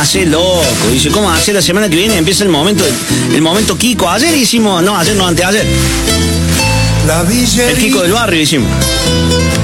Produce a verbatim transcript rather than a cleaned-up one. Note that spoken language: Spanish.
haces, loco? Dice, ¿cómo haces? La semana que viene empieza el momento, el momento Kiko. Ayer hicimos, no, ayer no, anteayer. El Kiko del barrio hicimos.